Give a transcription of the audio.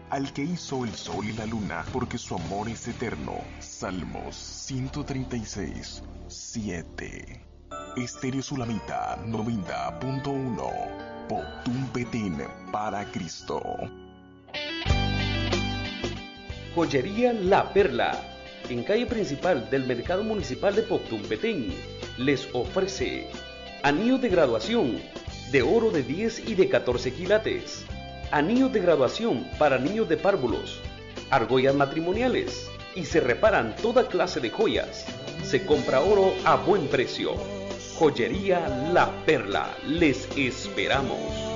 al que hizo el sol y la luna, porque su amor es eterno. Salmos 136, 7. Estéreo Sulamita 90.1. Poctumpetín para Cristo. Joyería La Perla, en calle principal del Mercado Municipal de Poctumpetín, les ofrece anillos de graduación de oro de 10 y de 14 quilates, anillos de graduación para niños de párvulos, argollas matrimoniales, y se reparan toda clase de joyas. Se compra oro a buen precio. Joyería La Perla, les esperamos.